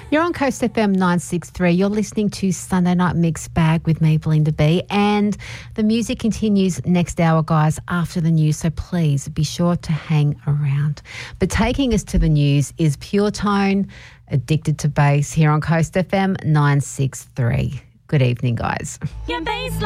You're on Coast FM 963. You're listening to Sunday Night Mixed Bag with me, Belinda B. And the music continues next hour, guys, after the news. So please be sure to hang around. But taking us to the news is Pure Tone, Addicted to Bass, here on Coast FM 963. Good evening, guys. Your baseline.